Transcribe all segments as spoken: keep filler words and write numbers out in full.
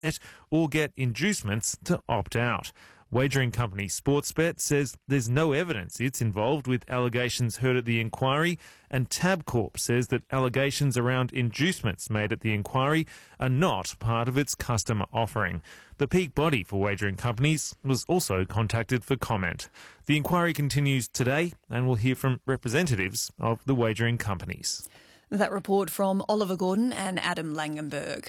bet or get inducements to opt out. Wagering company Sportsbet says there's no evidence it's involved with allegations heard at the inquiry, and Tabcorp says that allegations around inducements made at the inquiry are not part of its customer offering. The peak body for wagering companies was also contacted for comment. The inquiry continues today, and we'll hear from representatives of the wagering companies. That report from Oliver Gordon and Adam Langenberg.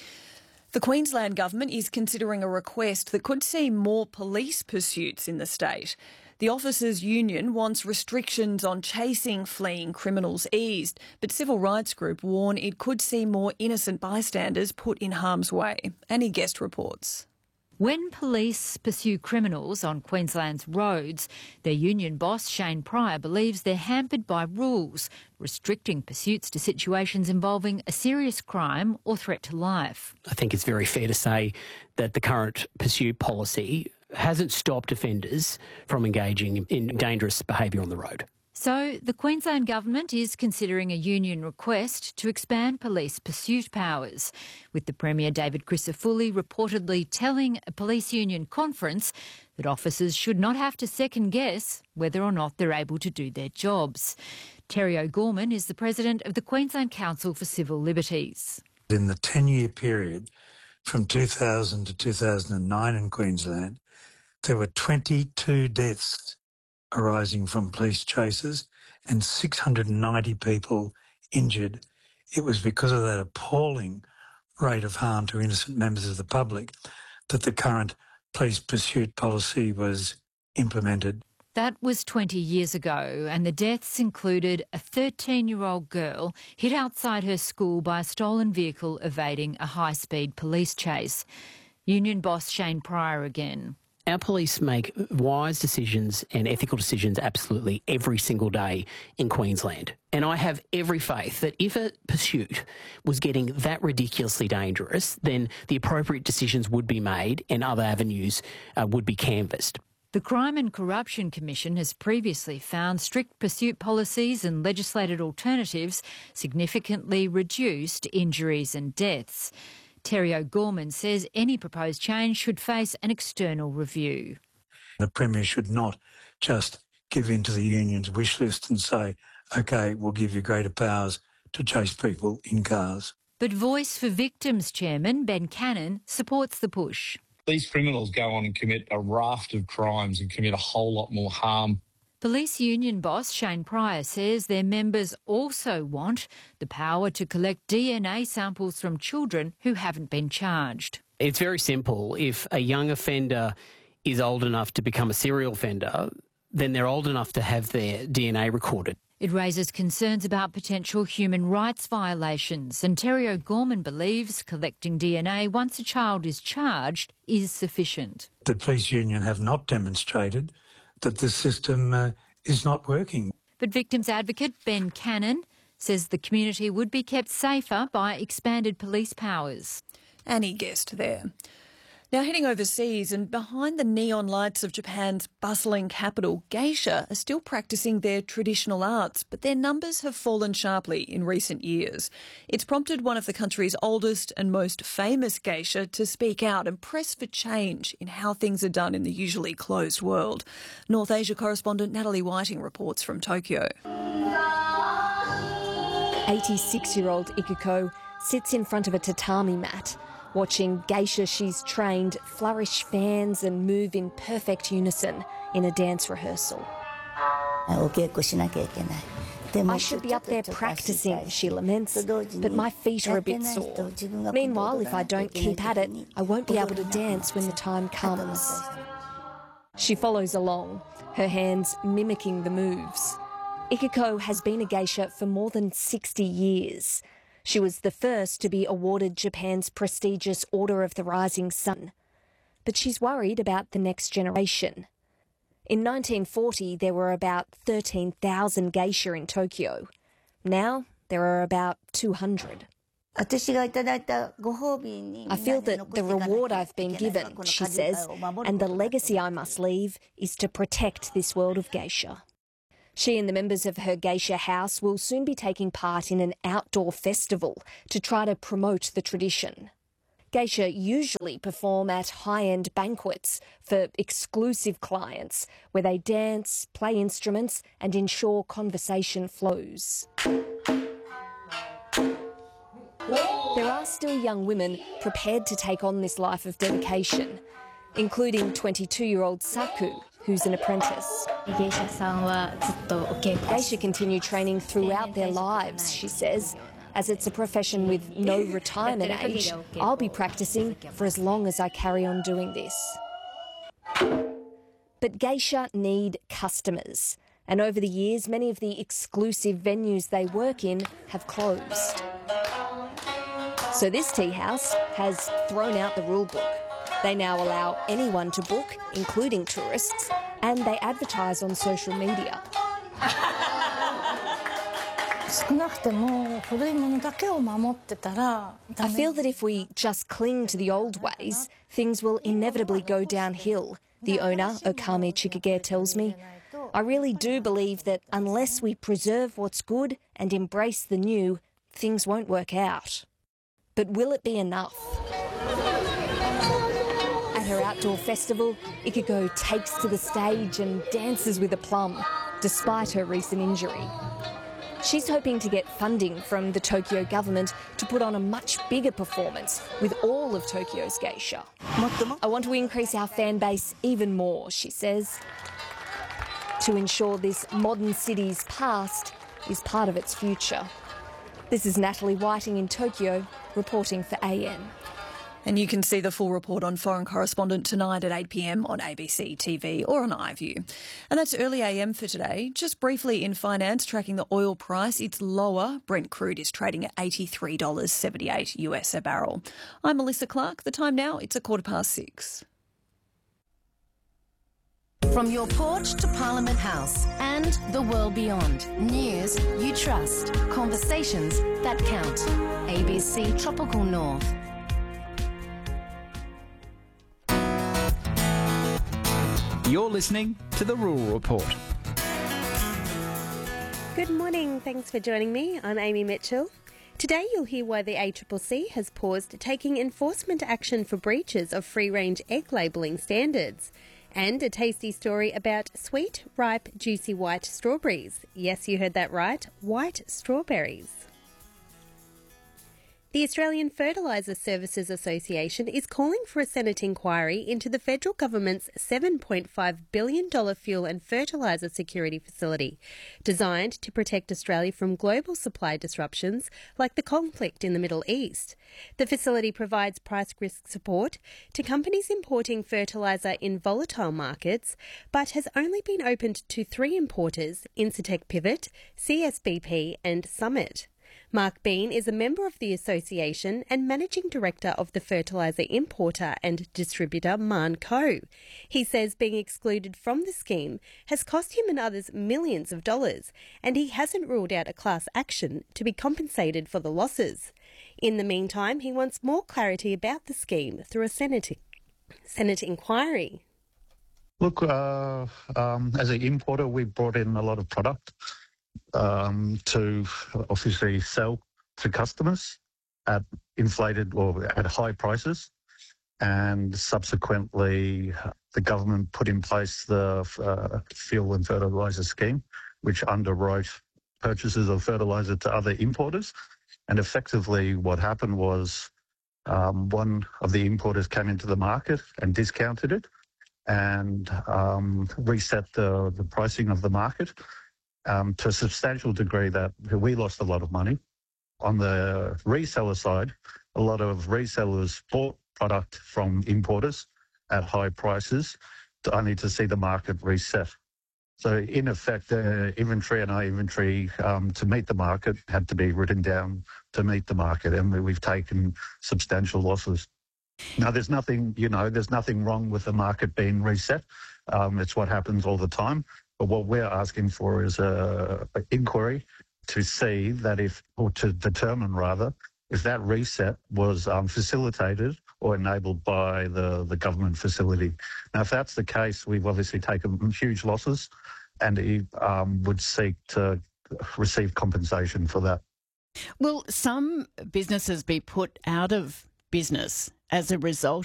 The Queensland Government is considering a request that could see more police pursuits in the state. The Officers' Union wants restrictions on chasing fleeing criminals eased, but civil rights group warn it could see more innocent bystanders put in harm's way. Annie Guest reports. When police pursue criminals on Queensland's roads, their union boss Shane Pryor believes they're hampered by rules restricting pursuits to situations involving a serious crime or threat to life. I think it's very fair to say that the current pursuit policy hasn't stopped offenders from engaging in dangerous behaviour on the road. So the Queensland Government is considering a union request to expand police pursuit powers, with the Premier David Crisafulli reportedly telling a police union conference that officers should not have to second-guess whether or not they're able to do their jobs. Terry O'Gorman is the president of the Queensland Council for Civil Liberties. In the ten-year period from two thousand to two thousand nine in Queensland, there were twenty-two deaths arising from police chases and six hundred ninety people injured. It was because of that appalling rate of harm to innocent members of the public that the current police pursuit policy was implemented. That was twenty years ago, and the deaths included a thirteen-year-old girl hit outside her school by a stolen vehicle evading a high-speed police chase. Union boss Shane Pryor again. Our police make wise decisions and ethical decisions absolutely every single day in Queensland. And I have every faith that if a pursuit was getting that ridiculously dangerous, then the appropriate decisions would be made and other avenues uh, would be canvassed. The Crime and Corruption Commission has previously found strict pursuit policies and legislated alternatives significantly reduced injuries and deaths. Terry O'Gorman says any proposed change should face an external review. The Premier should not just give in to the union's wish list and say, OK, we'll give you greater powers to chase people in cars. But Voice for Victims Chairman Ben Cannon supports the push. These criminals go on and commit a raft of crimes and commit a whole lot more harm. Police union boss Shane Pryor says their members also want the power to collect D N A samples from children who haven't been charged. It's very simple. If a young offender is old enough to become a serial offender, then they're old enough to have their D N A recorded. It raises concerns about potential human rights violations, and Terry O'Gorman believes collecting D N A once a child is charged is sufficient. The police union have not demonstrated that the system uh, is not working. But victims advocate Ben Cannon says the community would be kept safer by expanded police powers. Annie Guest there. Now heading overseas, and behind the neon lights of Japan's bustling capital, geisha are still practising their traditional arts, but their numbers have fallen sharply in recent years. It's prompted one of the country's oldest and most famous geisha to speak out and press for change in how things are done in the usually closed world. North Asia correspondent Natalie Whiting reports from Tokyo. eighty-six-year-old Ikiko sits in front of a tatami mat, watching geisha she's trained flourish fans and move in perfect unison in a dance rehearsal. I should be up there practising, she laments, but my feet are a bit sore. Meanwhile, if I don't keep at it, I won't be able to dance when the time comes. She follows along, her hands mimicking the moves. Ikiko has been a geisha for more than sixty years. She was the first to be awarded Japan's prestigious Order of the Rising Sun. But she's worried about the next generation. In nineteen forty, there were about thirteen thousand geisha in Tokyo. Now, there are about two hundred. I feel that the reward I've been given, she says, and the legacy I must leave is to protect this world of geisha. She and the members of her geisha house will soon be taking part in an outdoor festival to try to promote the tradition. Geisha usually perform at high-end banquets for exclusive clients where they dance, play instruments and ensure conversation flows. There are still young women prepared to take on this life of dedication, including twenty-two-year-old Saku, who's an apprentice. Geisha continue training throughout their lives, she says. As it's a profession with no retirement age, I'll be practising for as long as I carry on doing this. But geisha need customers, and over the years, many of the exclusive venues they work in have closed. So this tea house has thrown out the rule book. They now allow anyone to book, including tourists, and they advertise on social media. I feel that if we just cling to the old ways, things will inevitably go downhill, the owner, Okami Chikage, tells me. I really do believe that unless we preserve what's good and embrace the new, things won't work out. But will it be enough? At her outdoor festival, Ikiko takes to the stage and dances with aplomb, despite her recent injury. She's hoping to get funding from the Tokyo government to put on a much bigger performance with all of Tokyo's geisha. I want to increase our fan base even more, she says, to ensure this modern city's past is part of its future. This is Natalie Whiting in Tokyo, reporting for A M. And you can see the full report on Foreign Correspondent tonight at eight p m on A B C T V or on iView. And that's early A M for today. Just briefly in finance, tracking the oil price, it's lower. Brent crude is trading at eighty-three dollars seventy-eight US a barrel. I'm Melissa Clark. The time now, it's a quarter past six. From your porch to Parliament House and the world beyond. News you trust. Conversations that count. A B C Tropical North. You're listening to The Rural Report. Good morning. Thanks for joining me. I'm Amy Mitchell. Today you'll hear why the A C C C has paused taking enforcement action for breaches of free-range egg labelling standards. And a tasty story about sweet, ripe, juicy white strawberries. Yes, you heard that right, white strawberries. The Australian Fertiliser Services Association is calling for a Senate inquiry into the federal government's seven point five billion dollars fuel and fertiliser security facility, designed to protect Australia from global supply disruptions like the conflict in the Middle East. The facility provides price risk support to companies importing fertiliser in volatile markets, but has only been opened to three importers, Incitec Pivot, C S B P and Summit. Mark Bean is a member of the association and managing director of the fertiliser importer and distributor Manco. He says being excluded from the scheme has cost him and others millions of dollars, and he hasn't ruled out a class action to be compensated for the losses. In the meantime, he wants more clarity about the scheme through a Senate, Senate inquiry. Look, uh, um, as an importer, we brought in a lot of product Um, to obviously sell to customers at inflated or at high prices, and subsequently the government put in place the uh, fuel and fertiliser scheme, which underwrote purchases of fertiliser to other importers. And effectively what happened was um, one of the importers came into the market and discounted it and um, reset the, the pricing of the market. Um, to a substantial degree that we lost a lot of money. On the reseller side, a lot of resellers bought product from importers at high prices to only to see the market reset. So in effect, the inventory and our inventory um, to meet the market had to be written down to meet the market, and we've taken substantial losses. Now, there's nothing, you know, there's nothing wrong with the market being reset. Um, it's what happens all the time. But what we're asking for is a, a inquiry to see that if, or to determine rather, if that reset was um, facilitated or enabled by the, the government facility. Now, if that's the case, we've obviously taken huge losses, and he um, would seek to receive compensation for that. Will some businesses be put out of business as a result